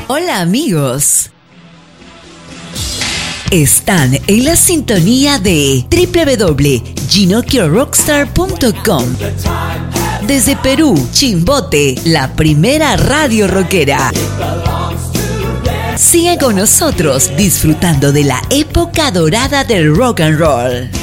Hola amigos. Están en la sintonía de www.ginocchiorockstar.com. Desde Perú, Chimbote, la primera radio rockera. Sigue con nosotros disfrutando de la época dorada del rock and roll.